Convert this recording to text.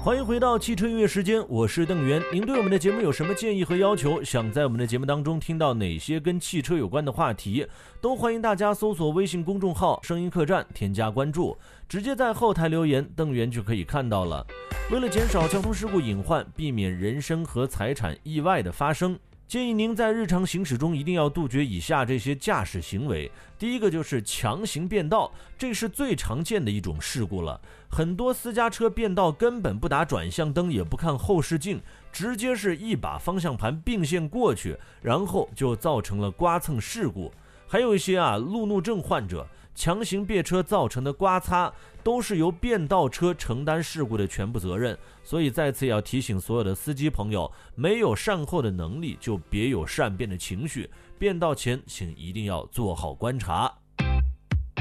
欢迎回到汽车音乐时间，我是邓源。您对我们的节目有什么建议和要求？想在我们的节目当中听到哪些跟汽车有关的话题？都欢迎大家搜索微信公众号声音客栈，添加关注，直接在后台留言，邓源就可以看到了。为了减少交通事故隐患，避免人身和财产意外的发生，建议您在日常行驶中一定要杜绝以下这些驾驶行为。第一个就是强行变道，这是最常见的一种事故了。很多私家车变道根本不打转向灯，也不看后视镜，直接是一把方向盘并线过去，然后就造成了刮蹭事故。还有一些路怒症患者强行别车造成的刮擦，都是由变道车承担事故的全部责任。所以再次也要提醒所有的司机朋友，没有善后的能力就别有善变的情绪，变道前请一定要做好观察。